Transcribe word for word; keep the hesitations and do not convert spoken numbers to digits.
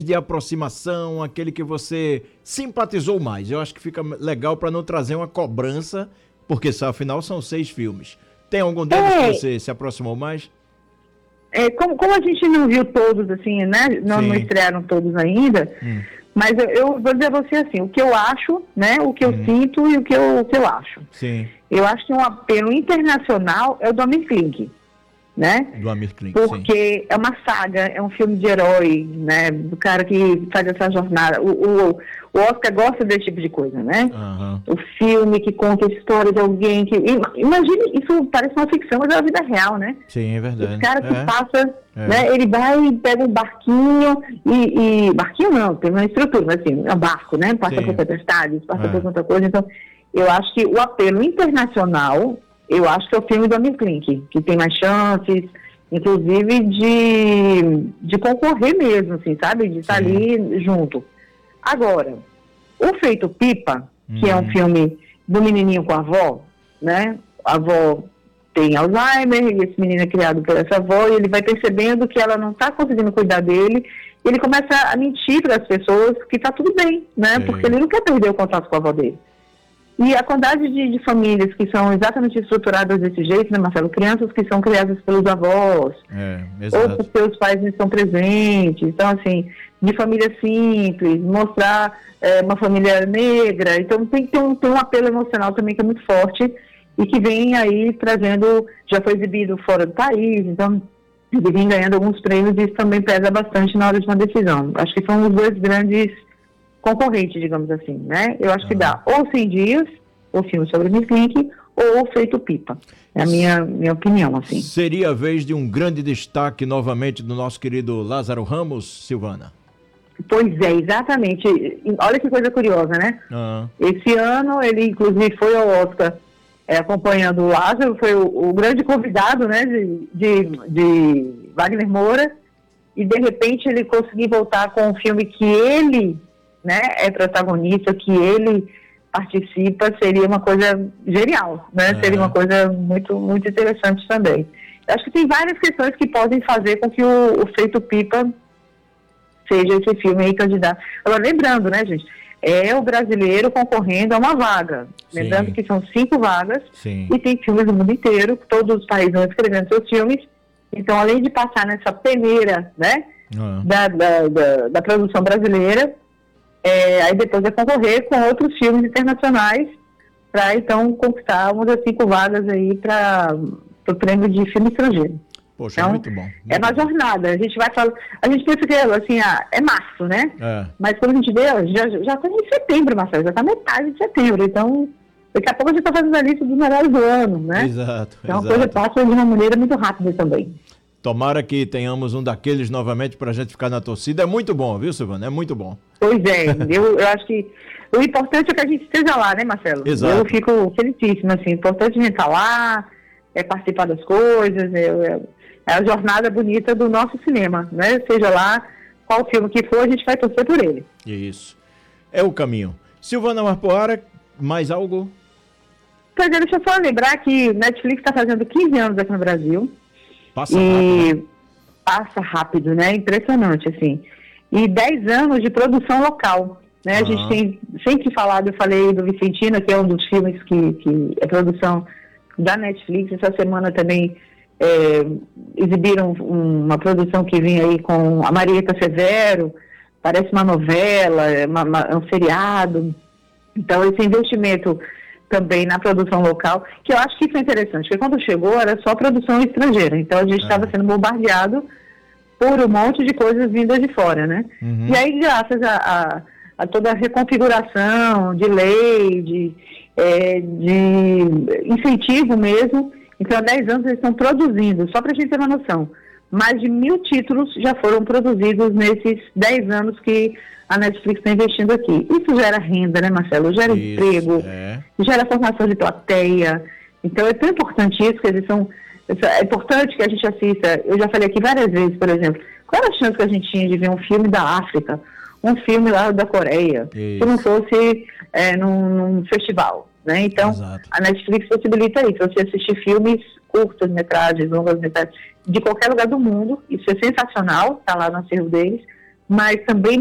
de aproximação, aquele que você simpatizou mais. Eu acho que fica legal para não trazer uma cobrança, porque afinal são seis filmes. Tem algum deles É, que você se aproximou mais? é, como, como a gente não viu todos, assim, né? Não, não Sim. estrearam todos ainda, Hum. mas eu, eu vou dizer a você assim, o que eu acho, né? O que eu Hum. sinto e o que eu, o que eu acho. Sim, Eu acho que um apelo internacional é o do Amir Klink, né? do Amir Klink, sim. Porque é uma saga, é um filme de herói, né? Do cara que faz essa jornada. O, o, o Oscar gosta desse tipo de coisa, né? Aham. O filme que conta a história de alguém que... Imagine, isso parece uma ficção, mas é a vida real, né? Sim, é verdade. Esse cara que É, passa, é. né? Ele vai e pega um barquinho e... e barquinho não, tem uma estrutura, mas assim, é um barco, né? Passa Sim. por tempestades, passa É. por outra coisa. Então, eu acho que o apelo internacional, eu acho que é o filme do Amir Klink, que tem mais chances, inclusive de, de concorrer mesmo, assim, sabe? De estar Sim. ali junto. Agora, o Feito Pipa, que é um Uhum. filme do menininho com a avó, né? A avó tem Alzheimer, e esse menino é criado por essa avó, e ele vai percebendo que ela não está conseguindo cuidar dele, e ele começa a mentir para as pessoas que está tudo bem, né? Sim. Porque ele não quer perder o contato com a avó dele. E a quantidade de, de famílias que são exatamente estruturadas desse jeito, né, Marcelo? Crianças que são criadas pelos avós, É, ou exato. porque os pais não estão presentes. Então, assim, de família simples, mostrar é, uma família negra. Então, tem que ter um, tem um apelo emocional também que é muito forte e que vem aí trazendo, já foi exibido fora do país, então ele vem ganhando alguns prêmios e isso também pesa bastante na hora de uma decisão. Acho que são os dois grandes concorrente, digamos assim, né? Eu acho que dá ou cem dias, o filme sobre o Amir Klink, ou o Feito Pipa. É a minha, minha opinião, assim. Seria a vez de um grande destaque novamente do nosso querido Lázaro Ramos, Silvana? Pois é, exatamente. Olha que coisa curiosa, né? Ah, Esse ano, ele inclusive foi ao Oscar é, acompanhando o Lázaro, foi o, o grande convidado, né, de, de, de Wagner Moura, e de repente ele conseguiu voltar com um filme que ele... né, é protagonista, que ele participa, seria uma coisa genial, né? É. Seria uma coisa muito, muito interessante também. Eu acho que tem várias questões que podem fazer com que o, o Feito Pipa seja esse filme aí candidato. Agora, lembrando, né, gente, é o brasileiro concorrendo a uma vaga. Sim. Lembrando que são cinco vagas sim. e tem filmes do mundo inteiro, todos os países vão escrevendo seus filmes. Então, além de passar nessa peneira, né, Ah, da, da, da, da produção brasileira, É, aí depois é concorrer com outros filmes internacionais para então conquistar uma das cinco vagas aí para o prêmio de filme estrangeiro. poxa, Então, muito bom. Muito é uma bom. jornada. A gente vai falar, a gente pensa que assim, ah, é março, né? É, Mas quando a gente vê, ó, já já está em setembro, Marcelo, já está metade de setembro. Então, daqui a pouco a gente está fazendo a lista dos melhores do ano, né? exato, Então a coisa exato. passa de uma maneira muito rápida também. Tomara que tenhamos um daqueles novamente para a gente ficar na torcida. É muito bom, viu, Silvana? É muito bom. Pois é, eu, eu acho que o importante é que a gente esteja lá, né, Marcelo? Exato. Eu fico felicíssima, assim, o importante é a gente estar lá, é participar das coisas, é, é, é a jornada bonita do nosso cinema, né? Seja lá qual filme que for, a gente vai torcer por ele. Isso. É o caminho. Silvana Marpoara, mais algo? Pois é, deixa eu só lembrar que Netflix está fazendo quinze anos aqui no Brasil. Passa rápido, e né? passa rápido, né? Impressionante, assim. E dez anos de produção local, né? A Ah. gente tem sempre falado, eu falei do Vicentino, que é um dos filmes que, que é produção da Netflix. Essa semana também é, exibiram uma produção que vinha aí com a Marieta Severo, parece uma novela, é uma, uma, é um seriado. Então, esse investimento também na produção local, que eu acho que isso é interessante, porque quando chegou era só produção estrangeira, então a gente estava É. sendo bombardeado por um monte de coisas vindas de fora, né? Uhum. E aí, graças a, a, a toda a reconfiguração de lei, de, é, de incentivo mesmo, então há dez anos eles estão produzindo, só para a gente ter uma noção, mais de mil títulos já foram produzidos nesses dez anos que a Netflix está investindo aqui. Isso gera renda, né, Marcelo? Gera Isso, emprego, é. gera formação de plateia. Então é tão importante isso, que eles são... É importante que a gente assista, eu já falei aqui várias vezes, por exemplo, qual era a chance que a gente tinha de ver um filme da África, um filme lá da Coreia, Isso. se não fosse é, num, num festival, né? Então, Exato. a Netflix possibilita isso, você assistir filmes curtas, metragens, longas metragens, de qualquer lugar do mundo, isso é sensacional, está lá no acervo deles, mas também